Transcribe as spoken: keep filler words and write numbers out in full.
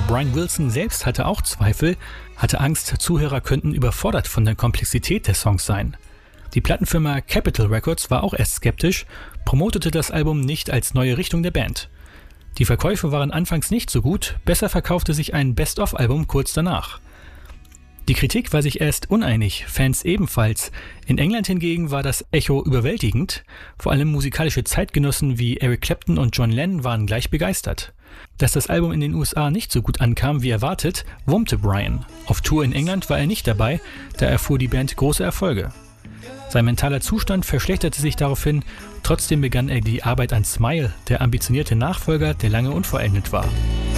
Brian Wilson selbst hatte auch Zweifel, hatte Angst, Zuhörer könnten überfordert von der Komplexität der Songs sein. Die Plattenfirma Capitol Records war auch erst skeptisch, promotete das Album nicht als neue Richtung der Band. Die Verkäufe waren anfangs nicht so gut, besser verkaufte sich ein Best-of-Album kurz danach. Die Kritik war sich erst uneinig, Fans ebenfalls. In England hingegen war das Echo überwältigend, vor allem musikalische Zeitgenossen wie Eric Clapton und John Lennon waren gleich begeistert. Dass das Album in den U S A nicht so gut ankam wie erwartet, wurmte Brian. Auf Tour in England war er nicht dabei, da erfuhr die Band große Erfolge. Sein mentaler Zustand verschlechterte sich daraufhin, trotzdem begann er die Arbeit an Smile, der ambitionierte Nachfolger, der lange unvollendet war.